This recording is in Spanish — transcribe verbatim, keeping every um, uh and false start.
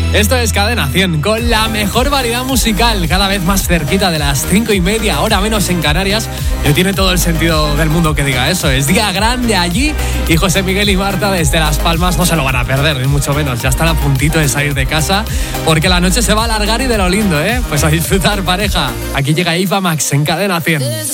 Esto es Cadena cien, con la mejor variedad musical, cada vez más cerquita de las cinco y media, hora menos en Canarias. Y tiene todo el sentido del mundo que diga eso. Es día grande allí y José Miguel y Marta desde Las Palmas no se lo van a perder, ni mucho menos. Ya están a puntito de salir de casa porque la noche se va a alargar y de lo lindo, ¿eh? Pues a disfrutar, pareja. Aquí llega Eva Max en Cadena cien.